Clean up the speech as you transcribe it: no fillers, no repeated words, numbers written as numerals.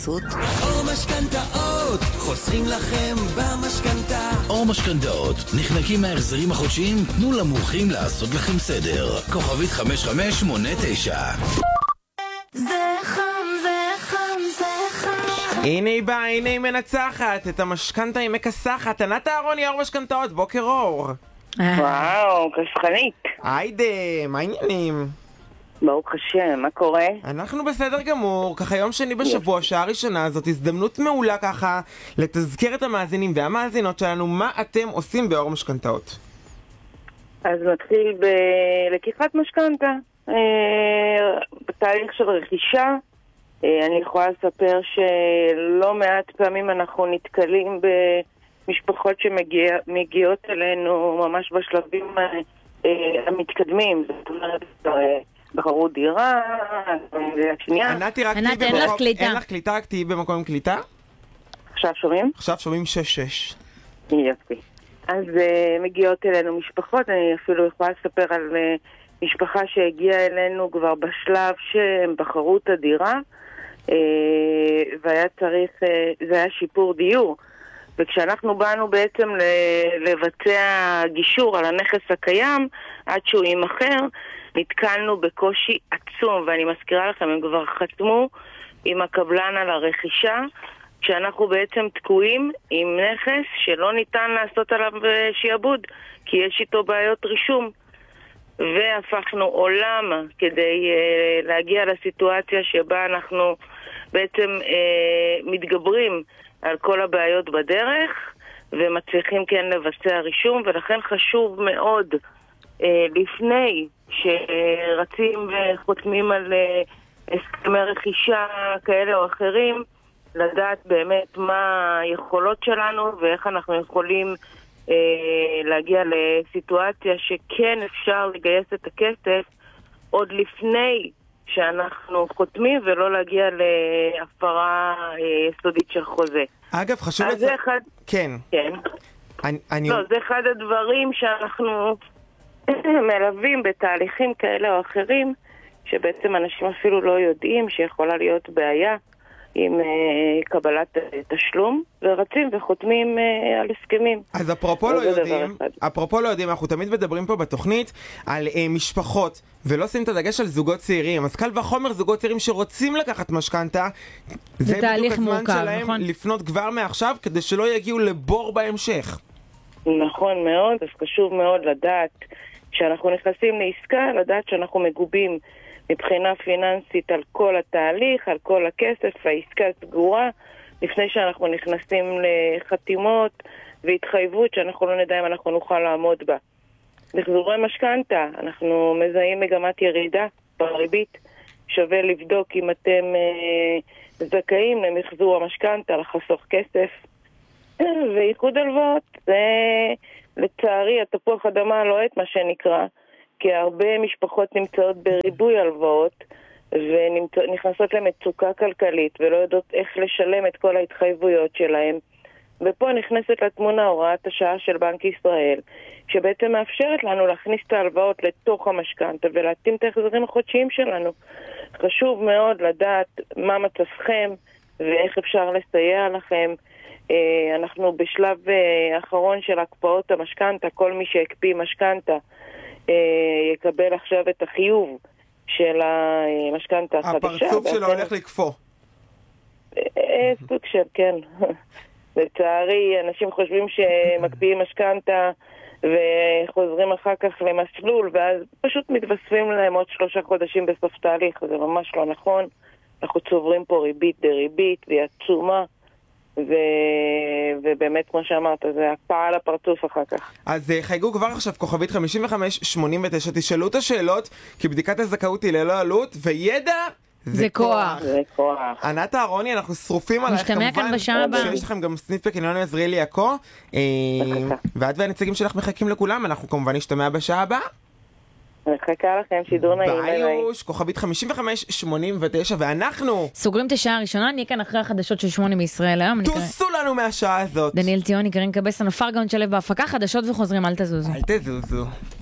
לעשות? אור משכנתאות, חוסכים לכם במשכנתה. אור משכנתאות, נחנקים מההחזרים החודשיים? תנו למומחים לעשות לכם סדר. כוכבית 5589. זה חם, זה חם, זה חם. הנה היא באה, הנה היא מנצחת. את המשכנתה היא מכסחת. ענת אהרוני, אור משכנתאות, בוקר אור. וואו, כסחנית. היידה, מה העניינים? ברוך השם, מה קורה? אנחנו בסדר גמור, ככה יום שני בשבוע, שעה ראשונה, זאת הזדמנות מעולה ככה לתזכר את המאזינים והמאזינות שלנו מה אתם עושים באור משכנתאות. אז נתחיל בלקיחת משכנתה, בתהליך של רכישה. אני יכולה לספר שלא מעט פעמים אנחנו נתקלים במשפחות שמגיעות אלינו ממש בשלבים המתקדמים. זאת אומרת, בחרו דירה, שנייה. ענת, אין לך קליטה. אין לך קליטה, רק תהיי במקום עם קליטה? עכשיו שומעים? עכשיו שומעים 6-6. יופי. אז מגיעות אלינו משפחות, אני אפילו יכולה לספר על משפחה שהגיעה אלינו כבר בשלב שהם בחרו את הדירה, והיה צריך, זה היה שיפור דיור. וכשאנחנו באנו בעצם לבצע גישור על הנכס הקיים, עד שהוא יימכר, נתקלנו בקושי עצום, ואני מזכירה לכם, הם כבר חתמו עם הקבלן על הרכישה, שאנחנו בעצם תקועים עם נכס שלא ניתן לעשות עליו שיעבוד, כי יש איתו בעיות רישום. והפכנו עולם כדי להגיע לסיטואציה שבה אנחנו בעצם מתגברים על כל הבעיות בדרך, ומצליחים כן לבצע רישום, ולכן חשוב מאוד לפני שרצים וחותמים על הסכמי רכישה כאלה או אחרים, לדעת באמת מה היכולות שלנו ואיך אנחנו יכולים להגיע לסיטואציה שכן אפשר לגייס את הכסף עוד לפני שאנחנו חותמים, ולא להגיע להפרה יסודית של חוזה. אגב, חשוב זה אחד... כן. כן. לא, זה אחד הדברים שאנחנו מלווים בתהליכים כאלה או אחרים, שבעצם אנשים אפילו לא יודעים שיכולה להיות בעיה עם קבלת תשלום, ורצים וחותמים על הסכמים. אז אפרופו לא יודעים, אנחנו תמיד מדברים פה בתוכנית על משפחות, ולא שים את הדגש על זוגות צעירים. אז קל וחומר זוגות צעירים שרוצים לקחת משכנתה, זה בדיוק הזמן שלהם, נכון? לפנות כבר מעכשיו, כדי שלא יגיעו לבור בהמשך. נכון מאוד, אז חשוב מאוד לדעת שאנחנו נכנסים לעסקה, לדעת שאנחנו מגובים מבחינה פיננסית על כל התהליך, על כל הכסף, העסקה סגורה, לפני שאנחנו נכנסים לחתימות והתחייבות שאנחנו לא נדע אם אנחנו נוכל לעמוד בה. מחזורי משכנתה, אנחנו מזהים מגמת ירידה בריבית, שווה לבדוק אם אתם זכאים למחזור המשכנתה, לחסוך כסף. ואיחוד הלוואות, זה לצערי התפוח אדמה הלוהט מה שנקרא, כי הרבה משפחות נמצאות בריבוי הלוואות ונכנסות למצוקה כלכלית ולא יודעות איך לשלם את כל ההתחייבויות שלהם. ופה נכנסת לתמונה הוראת השעה של בנק ישראל, שבעצם מאפשרת לנו להכניס את ההלוואות לתוך המשכנתה ולהתאים את ההחזרים החודשיים שלנו. חשוב מאוד לדעת מה מצבכם ואיך אפשר לסייע לכם. אנחנו בשלב האחרון של הקפאות המשכנתה, כל מי שהקפיא משכנתה יקבל עכשיו את החיוב של המשכנתה החדשה. הפרצוף שלו הולך לקפוא. סוג של, כן. לצערי, אנשים חושבים שמקפיאים משכנתה וחוזרים אחר כך למסלול, ואז פשוט מתווספים להם עוד 3 חודשים בסוף תהליך. זה ממש לא נכון. אנחנו צוברים פה ריבית דריבית, והיא עצומה. ובאמת כמו שאמרת, זה הקפאה על הפרצוף אחר כך. אז חייגו כבר עכשיו כוכבית 5589, תשאלו את השאלות, כי בדיקת הזכאות היא ללא עלות, וידע זה כוח. זה כוח. ענת אהרוני, אנחנו שרופים עלייך נשתמע כאן בשעה הבאה. שיש לכם גם סניף בקניון עזריאלי עכו, ואת והנציגים שלך מחכים לכולם, אנחנו כמובן נשתמע בשעה הבאה. מחכה לכם, שידור נעים. ביוש, כוכבית 5589, ואנחנו סוגרים את השעה הראשונה, נהיה כאן אחרי החדשות של 8 בישראל היום. תוסו לנו מהשעה הזאת. דניאל טיוני, קרין קבסה, נופר גאון שלב בהפקה, חדשות וחוזרים, אל תזוזו. אל תזוזו.